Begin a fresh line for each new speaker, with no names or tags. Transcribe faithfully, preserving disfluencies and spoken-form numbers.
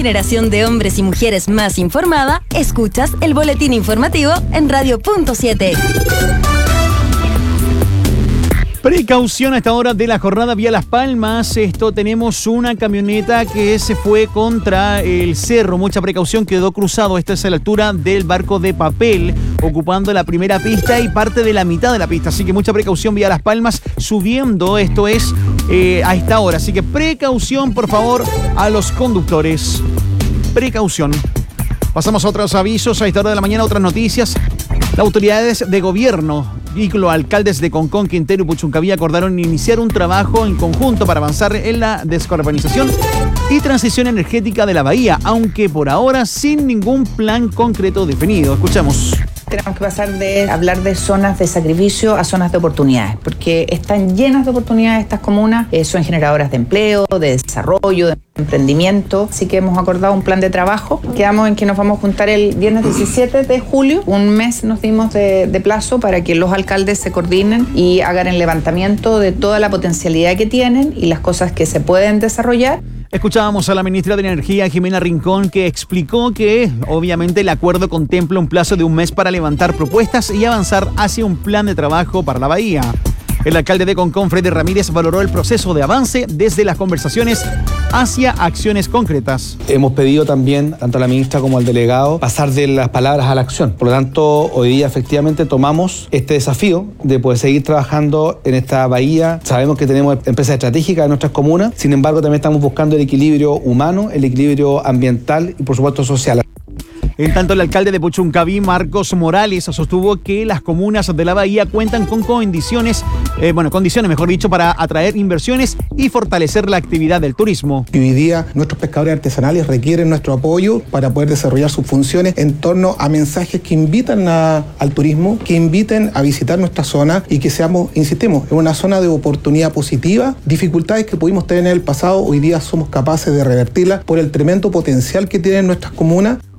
generación de hombres y mujeres más informada, escuchas el boletín informativo en Radio Punto siete.
Precaución a esta hora de la jornada vía Las Palmas. Esto tenemos una camioneta que se fue contra el cerro. Mucha precaución, quedó cruzado. Esta es a la altura del Barco de Papel, ocupando la primera pista y parte de la mitad de la pista. Así que mucha precaución vía Las Palmas, subiendo. Esto es eh, a esta hora. Así que precaución, por favor, a los conductores. Precaución. Pasamos a otros avisos. A esta hora de la mañana, otras noticias. Las autoridades de gobierno y los alcaldes de Concón, Quintero y Puchuncaví acordaron iniciar un trabajo en conjunto para avanzar en la descarbonización y transición energética de la bahía, aunque por ahora sin ningún plan concreto definido. Escuchamos.
Tenemos que pasar de hablar de zonas de sacrificio a zonas de oportunidades, porque están llenas de oportunidades estas comunas, eh, son generadoras de empleo, de desarrollo, de emprendimiento, así que hemos acordado un plan de trabajo. Quedamos en que nos vamos a juntar el viernes diecisiete de julio, un mes nos dimos de, de plazo para que los alcaldes se coordinen y hagan el levantamiento de toda la potencialidad que tienen y las cosas que se pueden desarrollar.
Escuchábamos a la ministra de Energía, Jimena Rincón, que explicó que obviamente el acuerdo contempla un plazo de un mes para levantar propuestas y avanzar hacia un plan de trabajo para la bahía. El alcalde de Concón, Freddy Ramírez, valoró el proceso de avance desde las conversaciones hacia acciones concretas.
Hemos pedido también, tanto a la ministra como al delegado, pasar de las palabras a la acción. Por lo tanto, hoy día efectivamente tomamos este desafío de poder seguir trabajando en esta bahía. Sabemos que tenemos empresas estratégicas en nuestras comunas, sin embargo también estamos buscando el equilibrio humano, el equilibrio ambiental y por supuesto social.
En tanto, el alcalde de Puchuncaví, Marcos Morales, sostuvo que las comunas de la bahía cuentan con condiciones, eh, bueno, condiciones, mejor dicho, para atraer inversiones y fortalecer la actividad del turismo.
Y hoy día nuestros pescadores artesanales requieren nuestro apoyo para poder desarrollar sus funciones en torno a mensajes que invitan a, al turismo, que inviten a visitar nuestra zona y que seamos, insistimos, en una zona de oportunidad positiva. Dificultades que pudimos tener en el pasado, hoy día somos capaces de revertirlas por el tremendo potencial que tienen nuestras comunas.